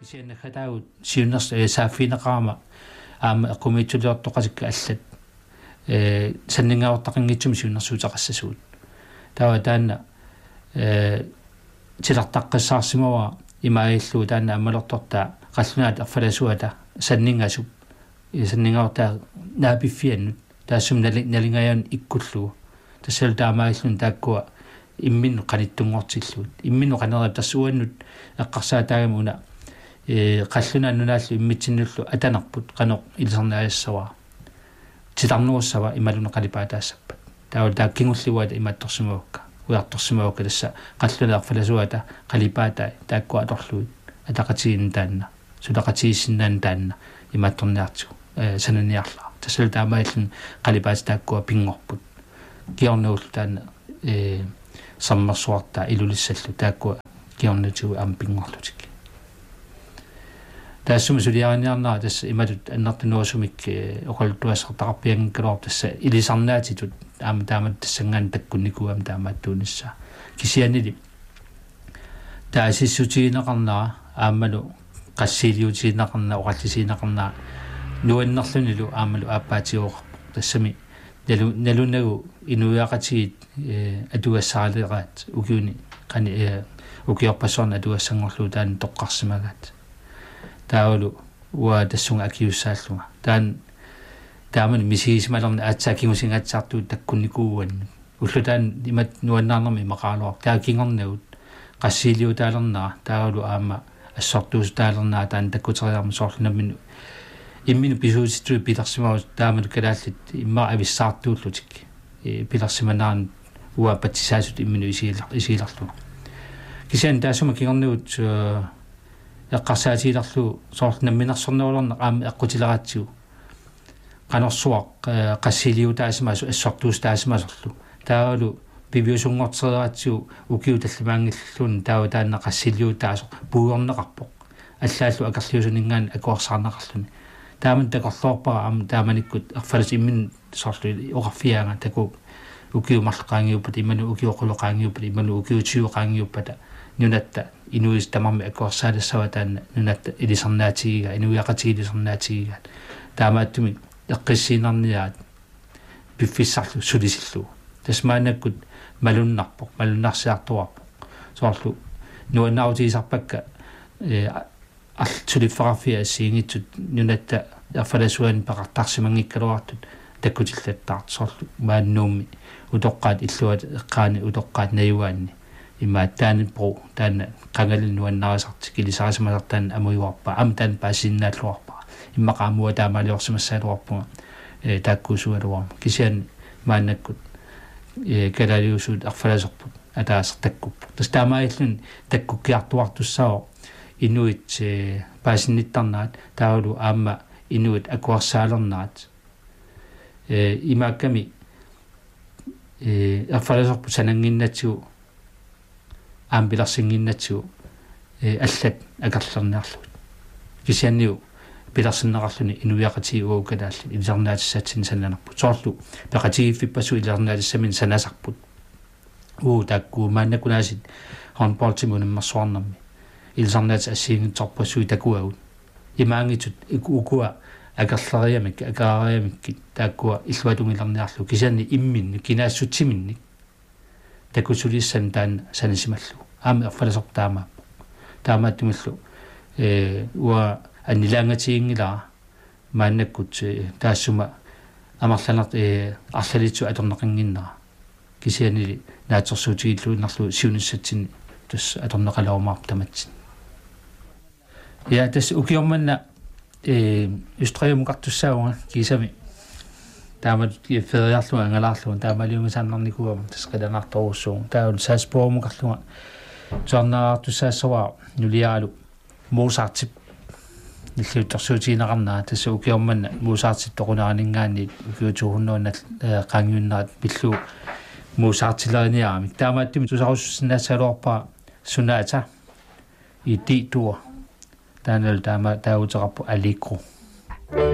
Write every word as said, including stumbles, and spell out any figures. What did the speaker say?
Kisian nakataud siunas saafinaqaama aama aqumitsuliortoqasik allat э саннингаортақингитсум сиуннэрсуутеқассасуут тава таанна э тилартаққиссаарсимава имаиллуу таанна аммалорторта қаллунаат арфаласуата саннингасуп саннингаортаа наапиффианнут таассум налингаяан иккуллуу тассал таамаиллун тааккуа имминну qaниттунгортиллуут имминну qanерап тассуаннут эққарсаатаагамуна э қаллуна нунааллу иммитсиннуллу атанарпут qanoq илсернаассава титарнуассава ималуна қалипаатаассаппат таавал таа кингулливуата имаатторсимавакка уярторсимавакка тасса қаллуна арфаласуата қалипаатай тааккуа аторлуит атақатигин таанна сулақатигиссиннаан таанна имаатторниарту э сананиарлаа тассал таамаиллун қалипаат тааккуа пингорпут киорнууллу таанна э саммерсуарта илулиссаллу тааккуа киорнутигу аам пингорлутик таассума сулиариниарнаа тасса ималут аннартунуасумик оқалтуассартақарпиангкалуар тасса илисарнаатитут аама таамат тассангаан таккунникуам таамааттуунisса кисианили таасиссутигинеқарнаа аамалу qassiiliutiinaqarna oqallisiinaqarna nuannarlunilu aamalu aappaatiuoqarpu tassami nalu nalunagu inuiaqatigit atuassaaleraat ukiuni qani ukiorpassorna atuassangorlu taan toqqarsimagaat taulu wa tassunga akiussaalluga taan taaman misigismalerna aatsaakimusingaatsaartu takkunnikuuan ullutaan imat nuannaarnermi maqaaluar taakingornagut qassiiliutaalerna taulu aama assortuus taalerna taan takkuteriarmu soorlunammin imminu pisuutittu pilarsimaus taaman kalaallit imma avissaartuullutik pilarsimanaan uwa patsisaasut imminu isiilar isiilarlu kisian taasuma kingornuut eqqarsaatiilarlu soorlunamminarsornuulerna aam eqqutileraatsiu qanorsuaq qassiliutaasimasu assortuus taasimasorlu taalu bibiusungorteriaatsiu ukiu tallimaangillun taawa taanna qassiliutaasor puuorneqarpoq аллааллу акарлиусунингаан акуарсаарнеқарлуни тааман такорлоорпара ам тааманиккут арфалас иммин соорлу оқарфиаанга таку укиу марлеқаангиуппат иману укиоқулоқаангиуппат иману укиутиуқаангиуппата нунатта инуис тамарми акуарсаалассава таанна нунатта илисернаатигига инуиақатигилисернаатигига таамааттуми эққиссиинарниаат пиффиссарлу сулисиллу тасмаанаккут малуннарпоқ малуннарсиартуарпоқ соорлу нуаннаутигисарпакка э алтулиффарафиа сиингитсут нунатта афаласуан пақартарсимангиккалуартут таккутиллаттаарт соорлу мааннуумми утоққаат иллуат эққаани утоққаат наюаанни имаат таанит про таана қангалин нуаннарисарти килисарисимасартаан амуйуарпа ам таан паасиннааллуарпа иммақаамуа таамаалиорсимассаалуарпуга э тааккусуалуарма кисиан мааннаккут э калалиусуут арфаласерпут атаасер таккуппу тас таамаиллун таккуккиартуартуссао inuit paasinnitarnaat taulu aama inuit akuarsaalernaat e imaakami e afalasorpu sananginnatsiu aampilarsinginnatsiu e allat akallerniarlut kisianniu pilarsinneqarluni inuiaqatii uukalaallin ilisarnaatissatsin sananarpu soorlu peqatigiffippasu ilisarnaatисsamин sanasarput uu takkuu maannakunaasit hornboltimunimmarsuarnermi ilsarnaat assiingitsorpasui takuagut imaangitut ukua akalleriamik akaariamik taakkua illuatungilerniarlu kisanni imminni kinaassutsimminnik takusulissan taan sanasimallu aami erfalasorp taama taamaattumillu e uwa annilaangatiingilaa maannakkut taassuma amarlanert e arlalitsu atorneqanginnera kisianili naatsorsuutigilluunnerlu siunissatsinni tus atorneqalaumaarp tamatsin ja tas ukiormanna e ystreumuqartussaunga kiisami taamat feriarlu angalaarlu taamaliungisaannarnikuam tas qilanartoruussuung taul saaspoorumuqarlunga tuarnaartussaassawaa nuliaalu muusaartip nilluuttorsuutiinaqarnaa tas ukiormanna muusaartittoqunaaningaanni ukiutuhunnuunna qaangiunnerat pillu muusaartilerianiaamik taamaattumi tusarussinnaassaluarpaa sunaata i ditua taanal taama tauuterarpu alikru